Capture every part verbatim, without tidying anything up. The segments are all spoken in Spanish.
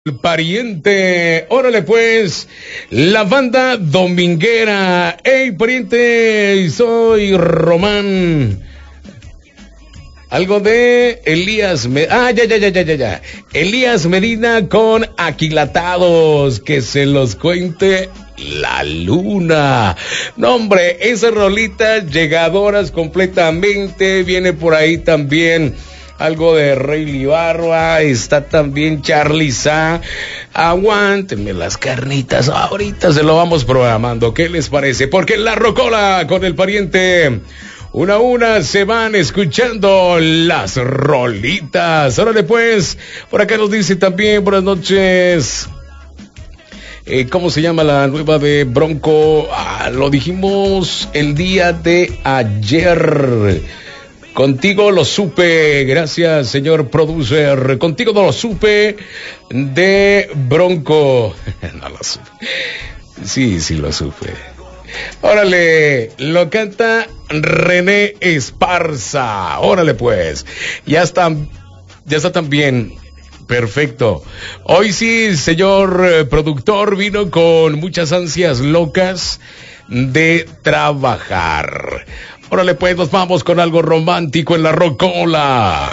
El pariente, órale pues, la banda dominguera. Hey pariente, soy Román. Algo de Elías Medina. Ah, ya, ya, ya, ya, ya, ya. Elías Medina con Aquilatados. Que se los cuente la luna. No, hombre, esas rolitas llegadoras completamente. Viene por ahí también algo de Rey Barba, está también Charly Sa. Aguántenme las carnitas, ahorita se lo vamos programando. ¿Qué les parece? Porque en la rocola con el pariente, una a una se van escuchando las rolitas. Órale pues, por acá nos dice también, buenas noches. Eh, ¿Cómo se llama la nueva de Bronco? Ah, lo dijimos el día de ayer. Contigo lo supe, gracias señor producer. Contigo no lo supe, de Bronco. No lo supe. Sí, sí lo supe. Órale, lo canta René Esparza. Órale pues, ya está, ya está también. Perfecto. Hoy sí, señor eh, productor, vino con muchas ansias locas de trabajar. Órale pues, nos vamos con algo romántico en la rocola.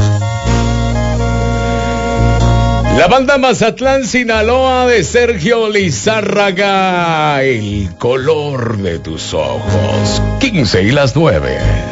La banda Mazatlán, Sinaloa de Sergio Lizárraga. El color de tus ojos. quince y las nueve.